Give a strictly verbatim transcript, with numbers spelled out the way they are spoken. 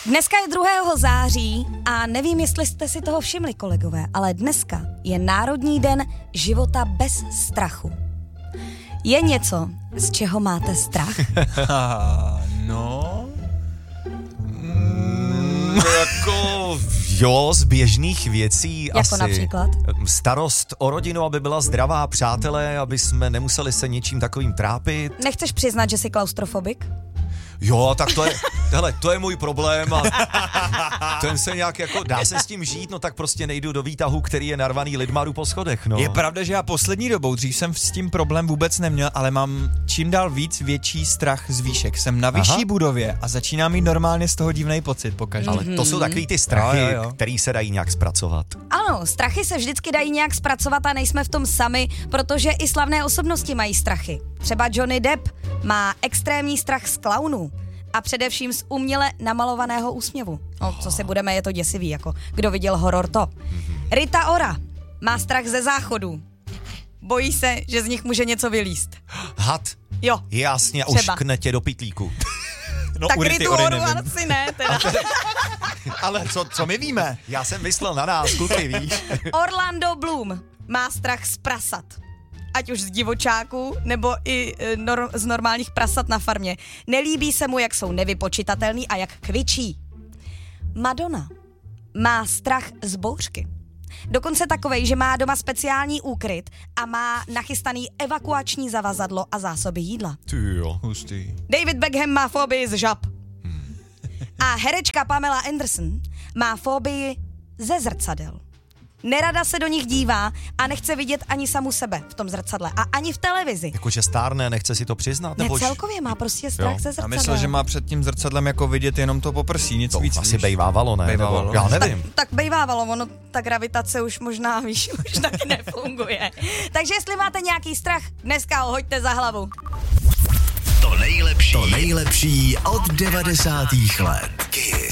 Dneska je druhého září a nevím, jestli jste si toho všimli, kolegové, ale dneska je Národní den života bez strachu. Je něco, z čeho máte strach? no... Mm, jako... Jo, z běžných věcí jako asi. Jako například? Starost o rodinu, aby byla zdravá, přátelé, aby jsme nemuseli se něčím takovým trápit. Nechceš přiznat, že jsi klaustrofobik? Jo, tak to je, hele, to je můj problém a ten se nějak jako, dá se s tím žít, no tak prostě nejdu do výtahu, který je narvaný lidma, jdu po schodech, no. Je pravda, že já poslední dobou, dřív jsem s tím problém vůbec neměl, ale mám čím dál víc větší strach z výšek. Jsem na vyšší Aha. budově a začínám mít normálně z toho divnej pocit pokaždé. Ale to jsou takový ty strachy, jo, jo, jo. který se dají nějak zpracovat. Ano, strachy se vždycky dají nějak zpracovat a nejsme v tom sami, protože i slavné osobnosti mají strachy. Třeba Johnny Depp má extrémní strach z klaunů a především z uměle namalovaného úsměvu. No, co si budeme, je to děsivý, jako kdo viděl horor to. Rita Ora má strach ze záchodů. Bojí se, že z nich může něco vylízt. Had? Jo. Jasně, třeba. Uškne tě do pytlíku. No, tak Ritu Oru asi ne, teda. Ale co, co my víme? Já jsem myslel na nás, kluky, víš. Orlando Bloom má strach z prasat. Ať už z divočáků, nebo i nor- z normálních prasat na farmě. Nelíbí se mu, jak jsou nevypočitatelný a jak kvičí. Madonna má strach z bouřky. Dokonce takovej, že má doma speciální úkryt a má nachystaný evakuační zavazadlo a zásoby jídla. Ty jo. Hustý. David Beckham má fobii z žab. Hmm. A herečka Pamela Anderson má fobii ze zrcadel. Nerada se do nich dívá a nechce vidět ani samu sebe v tom zrcadle a ani v televizi. Jakože stárne, nechce si to přiznat? Ne, Nebo celkově má prostě strach jo. ze zrcadla. A myslel, že má před tím zrcadlem jako vidět jenom to poprsí, nic to víc. asi bejvávalo, ne? Bejvávalo. Nebo, já nevím. Tak, tak bejvávalo, ono, ta gravitace už možná, víš, už tak nefunguje. Takže jestli máte nějaký strach, dneska ho hoďte za hlavu. To nejlepší, to nejlepší od devadesátých let. Kiss.